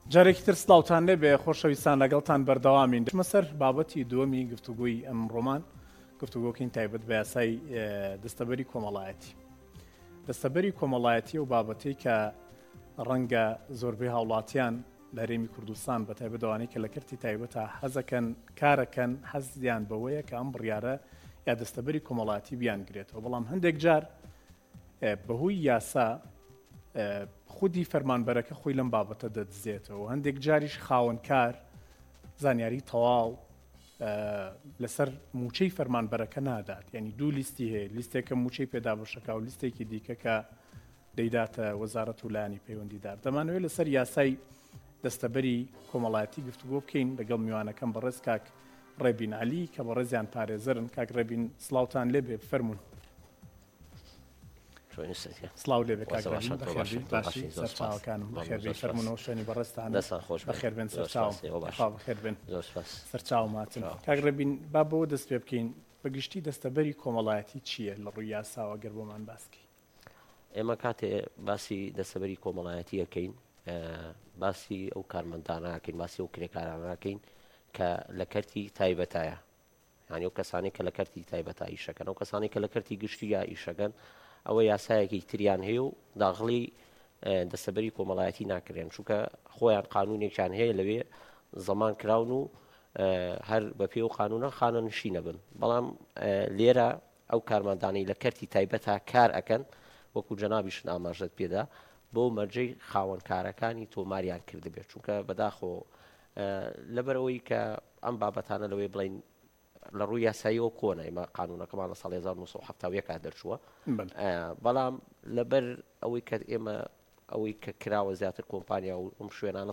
جارێکی تر سلااوان لێبێ خۆشەویستان لەگەڵتان بەردەوامین دەچمە سەر بابەتی دووەمی گفتوگوی ئەم ڕۆمان گفتوگۆکەین تایبەت بە یاسای دەستەبەری کۆمەڵایەتی. دەستەبەری کۆمەڵایەتی و بابەتی کە ڕەنگە زۆربەی هاوڵاتیان لە هەرێمی کوردستان بە تایبەتەوانەی کە لە کردی تایبەتە حەزەکەن کارەکەن حەزیان بەوەیە کە ئەم بڕیارە یا دەستەبەری کۆمەڵایەتی بیانگرێتەوە، بەڵام هەندێک جار بەهۆی یاسا خودی فەرمانبەرەکە خۆی لەم بابەتە دەدزێتەوە، هەندێک جاریش خاوەنکار زانیاری تەواو لەسەر موچەی فەرمانبەرەکە نادات، یعنی دوو لیستی هەیە، لیستێکە موچەی پێدا بەشەکە و لیستێکی دیکە کە دەیداتە وەزارەت و لایەنی پەیوەندیدار. دەمانەوێت لەسەر یاسای دەستەبەری کۆمەڵایەتی گفتوگۆ بکەین لەگەڵ میوانەکەم بەڕێز کاک ڕێبین عەلی کە بەڕێزیان پارێزەرن. کاک ڕێبین سڵاوتان لێبێ، بفەرموون. سڵاو لێبێ کاک ڕێبین، بەخێربێن، باشی سەرچاوەکانم بەخێربێن، فەرموونەوە شوێنی بەڕێزتان بەخێربێن، بەخێربێن سەرچاوماتن. کاک ڕێبین با بەوە دەست پێ بکەین، بەگشتی دەستەبەری کۆمەڵایەتی چییە لە ڕووی یاساوە گەر بۆمان باسکەی؟ ئێمە کاتێ باسی دەستەبەری کۆمەڵایەتی ئەەکەین باسی ئەو کارمەندانەکەین، باسی ئەو کرێکارانەکەین کە لە کەرتی تایبەتایە، یانی ئەو کەسانی کە لە کەرتی تایبەتا ئیشەکەن، ئەو کەسانی کە لە کەرتی گشتی یا ئیشەکەن ئەوە یاسایەکی تریان هەیە و داخڵی دەستەبەری کۆمەڵایەتی ناکرێن، چونکە خۆیان قانونێکیان هەیە لەوێ زەمان کراون و هەر بە پێ و قانونە خانە نشی نەبن. بەڵام لێرە ئەو کارمەندانی لە کەرتی تایبەتا کار ئەکەن وەکو جەنابیشن ئاماژەت پێدا بۆ مەرجەی خاوەنکارەکانی تۆماریان کردبێت، چونکە بەداخۆ لەبەرەوەی کە ئەم بابەتانە لەوێ بڵین لە ڕووی یاساییەوە کۆنە، ئێمە قانونەکەمان لە ساڵی 1970 دەرچووە، بەڵام لەبەر ئەوەی کە ئێمە ئەوەی کە کراوە زیاتر کۆمپانیا و ئەم شوێنانە